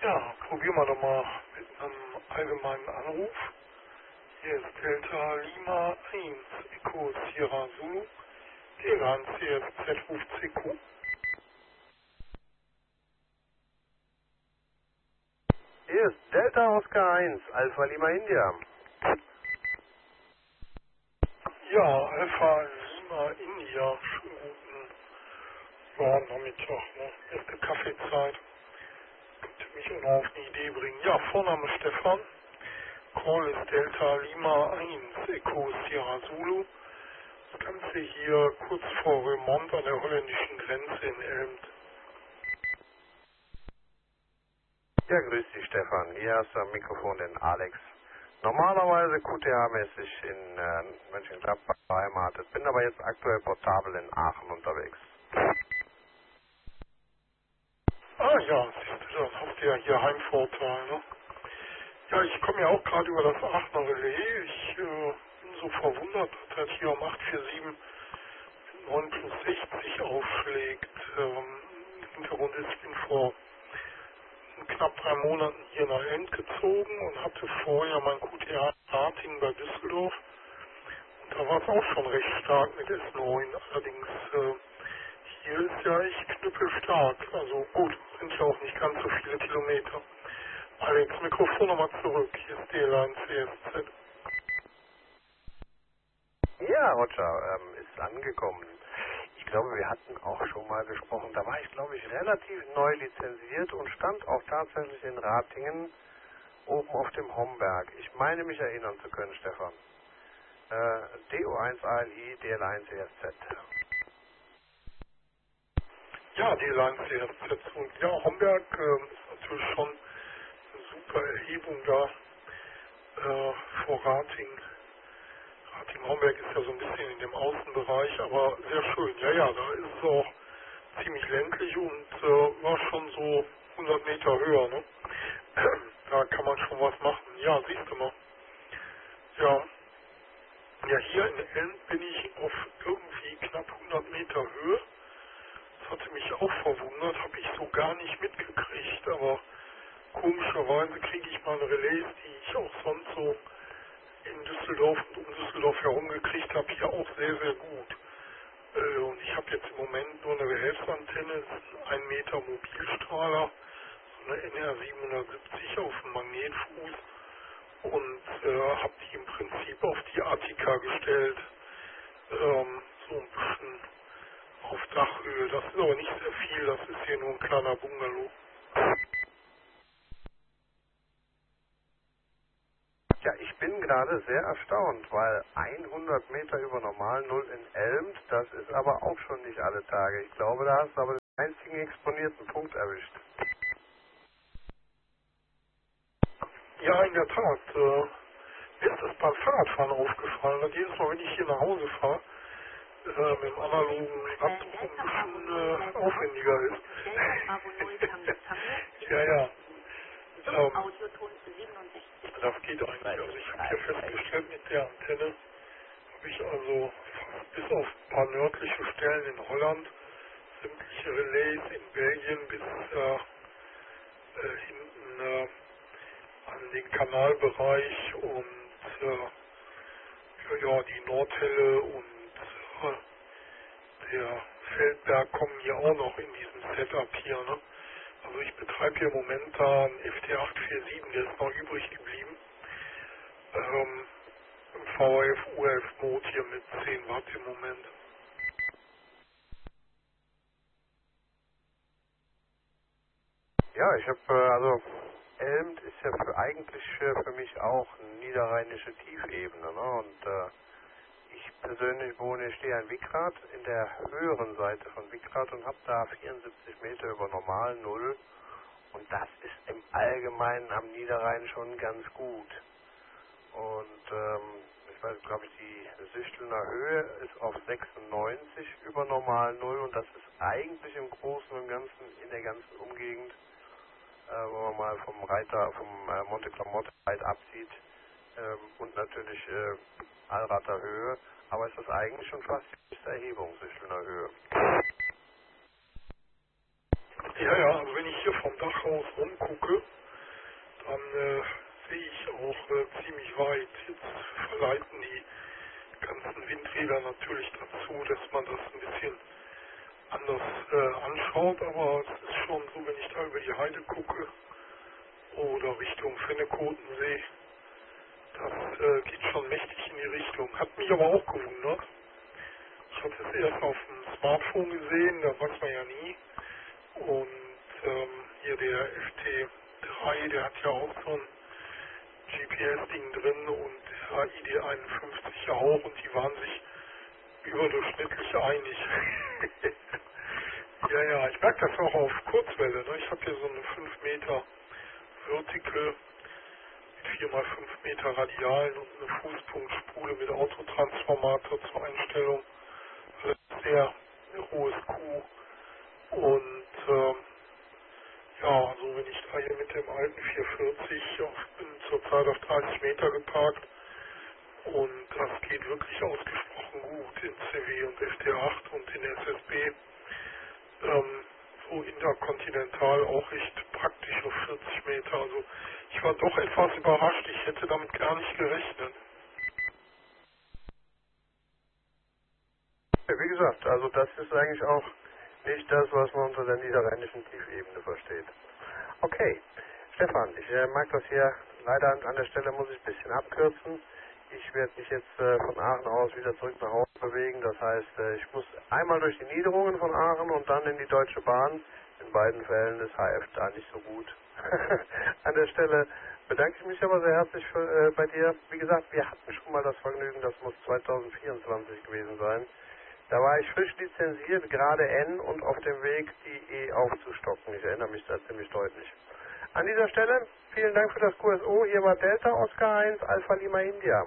Ja, probieren wir doch mal mit einem allgemeinen Anruf. Hier ist Delta Lima 1 Echo Sierra Zulu, Elan CSZ ruft CQ. Hier ist Delta Oscar 1, Alpha Lima India. Ja, Alpha Lima India, schönen guten Nachmittag, ne? Erste Kaffeezeit. Könnte mich auch noch auf eine Idee bringen. Ja, Vorname Stefan. Call ist Delta Lima 1 Echo Sierra Zulu. Das Ganze hier kurz vor Remont an der holländischen Grenze in Elmt. Ja, grüß dich Stefan. Hier hast du am Mikrofon den Alex. Normalerweise QTH-mäßig in Mönchengladbach beheimatet, bin aber jetzt aktuell portabel in Aachen unterwegs. Ah ja, siehst du, das hast du ja hier Heimvorteil, ne? Ja, ich komme ja auch gerade über das Aachener Relais. Ich bin so verwundert, dass das hier um 847 9 plus 60 aufschlägt. Hintergrund ist, ich bin vor knapp 3 Monaten hier nach End gezogen und hatte vorher mein QTA Rating bei Düsseldorf. Und da war es auch schon recht stark mit S9. Allerdings hier ist ja echt knüppelstark. Also gut, sind ja auch nicht ganz so viele Kilometer. Alex, Mikrofon nochmal zurück. Hier ist DL1 CSZ. Ja, Roger, ist angekommen. Ich glaube, wir hatten auch schon mal gesprochen. Da war ich, glaube ich, relativ neu lizenziert und stand auch tatsächlich in Ratingen oben auf dem Homberg. Ich meine mich erinnern zu können, Stefan. DO1 ALI, DL1 ESZ. Ja, DL1 CSZ. Und ja, Homberg ist natürlich schon eine super Erhebung da vor Rating. Rating-Homberg ist ja so ein bisschen in dem Außenbereich, aber sehr schön. Ja, ja, da ist es auch ziemlich ländlich und war schon so 100 Meter höher, ne? Da kann man schon was machen. Ja, siehst du mal. Ja, ja, hier in Elm bin ich auf irgendwie knapp 100 Meter Höhe. Das hatte mich auch verwundert, habe ich so gar nicht mitgekriegt, aber komischerweise kriege ich meine Relais, die ich auch sonst so in Düsseldorf und um Düsseldorf herum gekriegt habe, hier auch sehr, sehr gut. Und ich habe jetzt im Moment nur eine Behelfsantenne, das ist ein 1 Meter Mobilstrahler, so eine NR 770 auf dem Magnetfuß und habe die im Prinzip auf die Attika gestellt, so ein bisschen auf Dachhöhe. Das ist aber nicht sehr viel, das ist hier nur ein kleiner Bungalow. Ja, ich bin gerade sehr erstaunt, weil 100 Meter über Normal Null in Elmt, das ist aber auch schon nicht alle Tage. Ich glaube, da hast du aber den einzigen exponierten Punkt erwischt. Ja, in der Tat. Mir ist das beim Fahrradfahren aufgefallen, dass jedes Mal, wenn ich hier nach Hause fahre, mit dem analogen Radbuch ein bisschen aufwendiger ist. Ja, ja. Das geht eigentlich. Also ich habe hier festgestellt, mit der Antenne habe ich also bis auf ein paar nördliche Stellen in Holland sämtliche Relais in Belgien bis hinten an den Kanalbereich und ja, die Nordhelle und der Feldberg kommen hier auch noch in diesem Setup hier. Ne? Also ich betreibe hier momentan FT847, der ist noch übrig geblieben. Im VHF UHF Mode hier mit 10 Watt im Moment. Ja, ich habe, also Elmt ist ja eigentlich für mich auch eine niederrheinische Tiefebene, ne? Und ich persönlich stehe in Wickrath, in der höheren Seite von Wickrath und habe da 74 Meter über Normal Null. Und das ist im Allgemeinen am Niederrhein schon ganz gut. Und ich weiß, glaube ich, die Süchtelner Höhe ist auf 96 über Normal Null und das ist eigentlich im Großen und Ganzen in der ganzen Umgegend, wenn man mal vom Monte Clamotte weit absieht und natürlich Allrather Höhe, aber ist das eigentlich schon fast die höchste Erhebung, Süchtelner Höhe. Ja, ja, also wenn ich hier vom Dach aus rumgucke, dann sehe ich auch ziemlich weit. Jetzt verleiten die ganzen Windräder natürlich dazu, dass man das ein bisschen anders anschaut, aber es ist schon so, wenn ich da über die Heide gucke oder Richtung Fennekotensee, das geht schon mächtig in die Richtung. Hat mich aber auch gewundert. Ich hatte es erst auf dem Smartphone gesehen, da weiß man ja nie. Und hier der FT3, der hat ja auch so ein GPS-Ding drin und der ID51 ja auch und die waren sich überdurchschnittlich einig. Ja, ich merke das auch auf Kurzwelle. Ne? Ich habe hier so eine 5 Meter Vertical mit 4 mal 5 Meter Radialen und eine Fußpunktspule mit Autotransformator zur Einstellung. Alles sehr hohes Q. Und ja, also wenn ich da hier mit dem alten 440 bin zurzeit auf 30 Meter geparkt und das geht wirklich ausgesprochen gut in CW und FT8 und in SSB. So interkontinental auch recht praktisch auf 40 Meter. Also ich war doch etwas überrascht, ich hätte damit gar nicht gerechnet. Ja, wie gesagt, also das ist eigentlich auch nicht das, was man unter der niederrheinischen Tiefebene versteht. Okay, Stefan, ich mag das hier leider an der Stelle, muss ich ein bisschen abkürzen. Ich werde mich jetzt von Aachen aus wieder zurück nach Hause bewegen. Das heißt, ich muss einmal durch die Niederungen von Aachen und dann in die Deutsche Bahn. In beiden Fällen ist HF da nicht so gut. An der Stelle bedanke ich mich aber sehr herzlich bei dir. Wie gesagt, wir hatten schon mal das Vergnügen, das muss 2024 gewesen sein. Da war ich frisch lizenziert, gerade N und auf dem Weg, die E aufzustocken. Ich erinnere mich da ziemlich deutlich. An dieser Stelle, vielen Dank für das QSO. Hier war Delta Oscar 1 Alpha Lima India.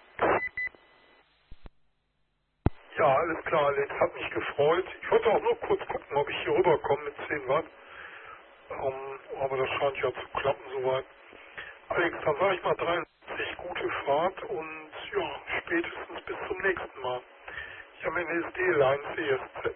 Ja, alles klar, Alex, hat mich gefreut. Ich wollte auch nur kurz gucken, ob ich hier rüberkomme mit 10 Watt. Aber das scheint ja zu klappen soweit. Alex, dann sage ich mal 73, gute Fahrt und ja, spätestens bis zum nächsten Mal. Ich habe eine SD-Line CSZ.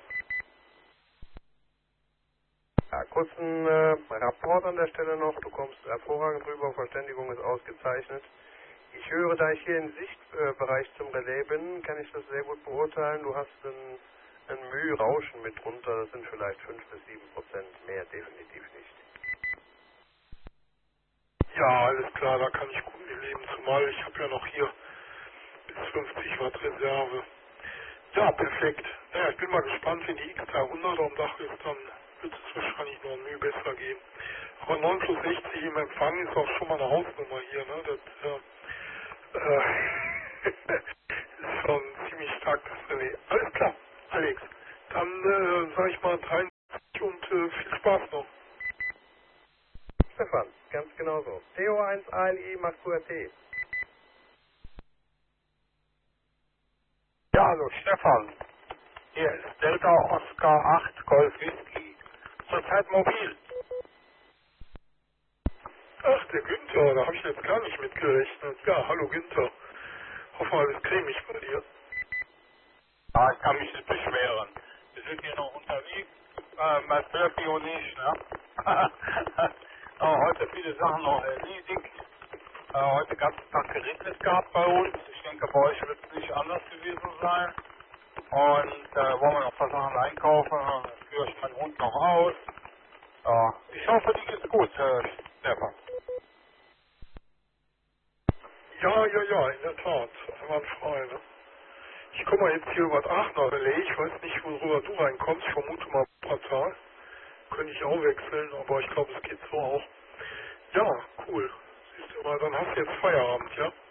Ja, kurzen Rapport an der Stelle noch. Du kommst hervorragend rüber, Verständigung ist ausgezeichnet. Ich höre, da ich hier im Sichtbereich zum Relais bin, kann ich das sehr gut beurteilen. Du hast ein Mühe-Rauschen mit drunter, das sind vielleicht 5 bis 7%, mehr definitiv nicht. Ja, alles klar, da kann ich gut mit leben, zumal ich habe ja noch hier bis 50 Watt Reserve. Ja, perfekt. Naja, ich bin mal gespannt, wenn die X300 am Dach ist, dann wird es wahrscheinlich noch ein Mühe besser gehen. Aber 9 plus 60 im Empfang ist auch schon mal eine Hausnummer hier, ne? Das ist schon ziemlich stark das Relais. Alles klar, Alex. Dann sage ich mal 73 und viel Spaß noch. Stefan, ganz genauso. TO1 ALI macht QRT. Ja, hallo Stefan. Hier ist Delta Oscar 8 Golf Whisky. Zurzeit mobil. Ach, der Günther, da habe ich jetzt gar nicht mitgerechnet. Ja, hallo Günther. Hoffe, alles cremig bei dir. Ja, ich kann mich nicht beschweren. Wir sind hier noch unterwegs. Bei Furpio nicht, ne? Aber heute viele Sachen noch erledigt. Heute ganz Tag geregnet gehabt bei uns. Ich denke, bei euch wird es nicht anders gewesen sein. Und wollen wir noch ein paar Sachen einkaufen. Dann führe ich meinen Hund noch aus. Ja, ich hoffe, dir geht's gut, Stefan. Ja, in der Tat. Einwandfrei, ne? Ich komme mal jetzt hier über das Aachener Relais. Ich weiß nicht, worüber du reinkommst. Ich vermute mal Portal. Könnte ich auch wechseln, aber ich glaube, es geht so auch. Ja, cool. Siehst du mal, dann hast du jetzt Feierabend, ja?